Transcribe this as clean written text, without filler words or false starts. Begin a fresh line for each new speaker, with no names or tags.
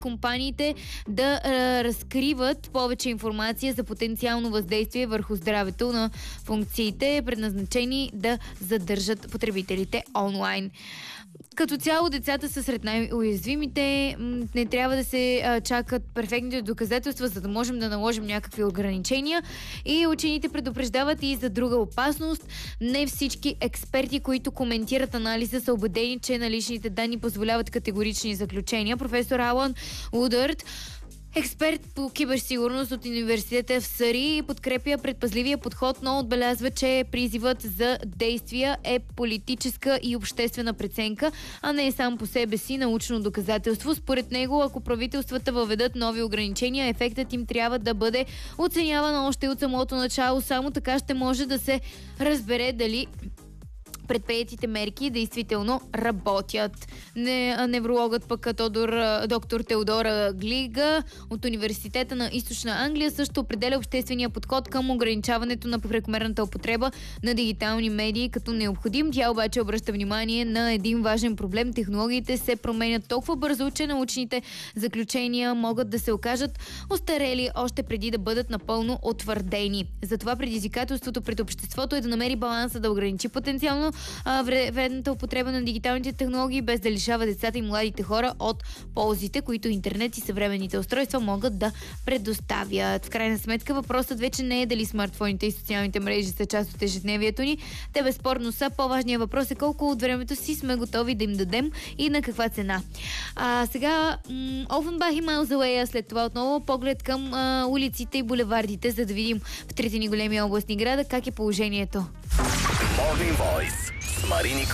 компаниите да разкриват повече информация за потенциално въздействие върху здравето на функциите, предназначени да задържат потребителите онлайн. Като цяло децата са сред най-уязвимите. Не трябва да се чакат перфектните доказателства, за да можем да наложим някакви ограничения. И учените предупреждават и за друга опасност. Не всички експерти, които коментират анализа, са убедени, че наличните данни позволяват категорични заключения. Професор Алан Удърт, експерт по киберсигурност от университета в Съри, подкрепя предпазливия подход, но отбелязва, че призивът за действия е политическа и обществена преценка, а не сам по себе си научно доказателство. Според него, ако правителствата въведат нови ограничения, ефектът им трябва да бъде оценяван още от самото начало. Само така ще може да се разбере дали предприетите мерки действително работят. Неврологът пък доктор Теодора Глига от Университета на Източна Англия също определя обществения подход към ограничаването на прекомерната употреба на дигитални медии като необходим. Тя обаче обръща внимание на един важен проблем. Технологиите се променят толкова бързо, че научните заключения могат да се окажат остарели още преди да бъдат напълно утвърдени. Затова предизвикателството пред обществото е да намери баланса, да ограничи потенциално вредната употреба на дигиталните технологии, без да лишава децата и младите хора от ползите, които интернет и съвременните устройства могат да предоставят. В крайна сметка въпросът вече не е дали смартфоните и социалните мрежи са част от ежедневието ни. Те безспорно са. По-важният въпрос е колко от времето си сме готови да им дадем и на каква цена. Сега Offenbach и Miles Away, след това отново поглед към улиците и булевардите, за да видим в трите ни големи областни града как е положението.
Morning Voice с Марини